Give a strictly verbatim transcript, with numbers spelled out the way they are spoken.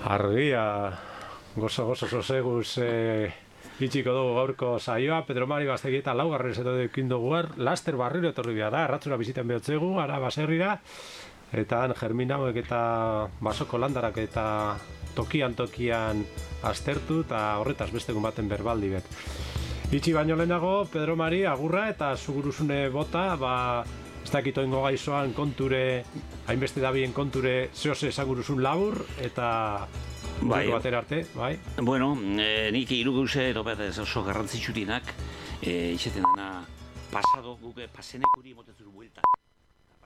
Argia, gozo-gozo soseguz e, itxiko dugu gaurko saioa. Pedro Mari Gaztegi eta laugarren zeto dukin dugu er, laster barriro etorri behar da, erratzura biziten behotzegu, ara baserrira, eta han germinauek eta basoko landarak eta tokian-tokian aztertu, eta horretaz bestegun baten berbaldi bet. Itxi baino lehenago, Pedro Mari, agurra eta zuguruzune bota, ba, ez dakito ingo gaizoan konture, hainbeste dabien konture zehose esaguruzun labur, eta bai, batera arte, bai? Bueno, eh, nik iruguze topet oso garrantzitsutinak, eh, izeten dana pasado, guke pasenekuri motetzuru buelta.